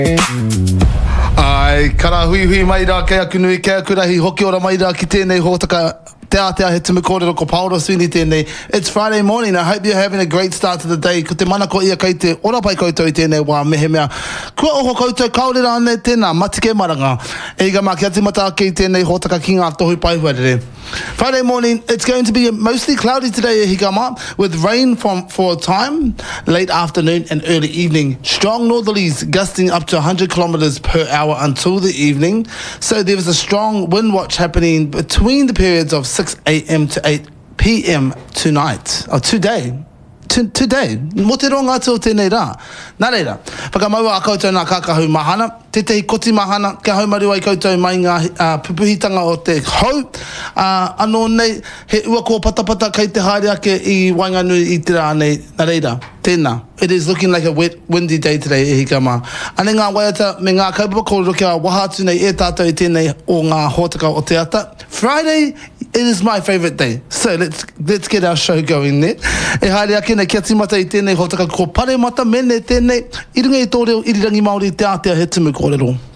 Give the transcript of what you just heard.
Ai, kara hui hui mai rā kei aku nui kei aku rahi hoki ora mai rā ki tēnei hōtaka te atea he tumu kōrero ko Paolo Sweeney tēnei. It's Friday morning. I hope you're having a great start to the day. Ko te mana ko ia kei te ora pai koutou I tēnei wā mehe mea. Kua oho koutou kaurera ane tēnā matike maranga. Eiga mā ki ati mata kei tēnei hōtaka ki ngā tohu pai huarere. Friday morning, it's going to be mostly cloudy today, Hikama, with rain for a time, late afternoon and early evening. Strong northerlies gusting up to 100 kilometers per hour until the evening. So there was a strong wind watch happening between the periods of 6 a.m. to 8 p.m. tonight, or today. Today, mo te ronga atu o tēnei rā. Nā reira, whakamaua a koutou nā kākahu mahana, te tehi koti mahana, kia haumariu ai koutou mai ngā pupuhitanga o te hau. Anō nei, he ua kō patapata kei te haere ake I Wainganui I te rā nei. Nā reira, tēnā. It is looking like a wet, windy day today, e hikama. Ane ngā waiata me ngā kaupapa kōrero kia wahatu nei e tātou I tēnei o ngā hōtaka o te ata. Friday, it is my favourite day. So let's get our show going there. E haere ake nei kia timata I tēnei hōtaka ko pare mata mene tēnei. I runga I tōreo irirangi Māori te atea he tumu kōrero.